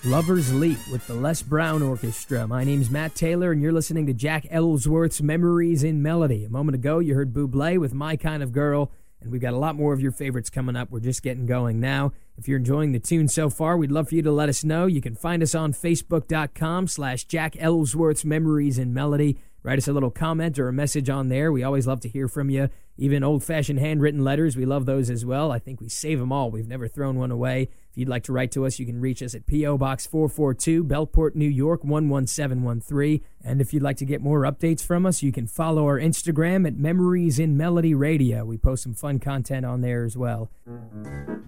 Lover's Leap with the Les Brown Orchestra. My name's Matt Taylor, and you're listening to Jack Ellsworth's Memories in Melody. A moment ago, you heard Bublé with My Kind of Girl, and we've got a lot more of your favorites coming up. We're just getting going now. If you're enjoying the tune so far, we'd love for you to let us know. You can find us on Facebook.com/Jack Ellsworth's Memories in Melody. Write us a little comment or a message on there. We always love to hear from you. Even old-fashioned handwritten letters, we love those as well. I think we save them all. We've never thrown one away. If you'd like to write to us, you can reach us at P.O. Box 442, Belport, New York, 11713. And if you'd like to get more updates from us, you can follow our Instagram at Memories in Melody Radio. We post some fun content on there as well.